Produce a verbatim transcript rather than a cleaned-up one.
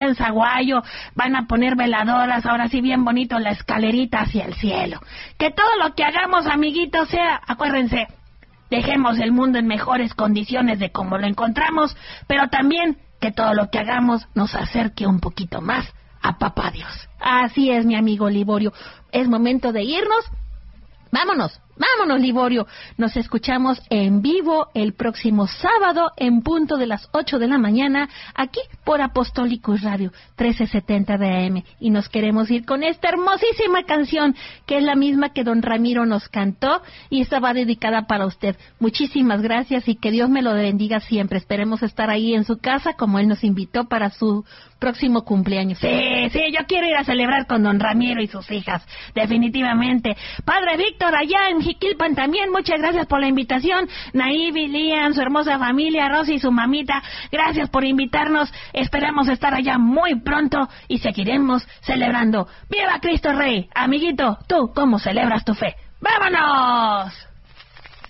en Zaguayo van a poner veladoras, ahora sí bien bonito, la escalerita hacia el cielo. Que todo lo que hagamos, amiguitos, sea, acuérdense, dejemos el mundo en mejores condiciones de como lo encontramos, pero también que todo lo que hagamos nos acerque un poquito más a Papá Dios. Así es, mi amigo Liborio. Es momento de irnos. Vámonos, vámonos, Liborio. Nos escuchamos en vivo el próximo sábado en punto de las ocho de la mañana, aquí por Apostólicos Radio trece setenta de A M. Y nos queremos ir con esta hermosísima canción, que es la misma que don Ramiro nos cantó, y esta va dedicada para usted. Muchísimas gracias y que Dios me lo bendiga siempre. Esperemos estar ahí en su casa como él nos invitó para su próximo cumpleaños. Sí, sí, yo quiero ir a celebrar con don Ramiro y sus hijas, definitivamente. Padre Víctor, allá en Jiquilpan también, muchas gracias por la invitación. Naivi, Lian, su hermosa familia, Rosy y su mamita, gracias por invitarnos. Esperamos estar allá muy pronto y seguiremos celebrando. ¡Viva Cristo Rey! Amiguito, ¿tú cómo celebras tu fe? ¡Vámonos!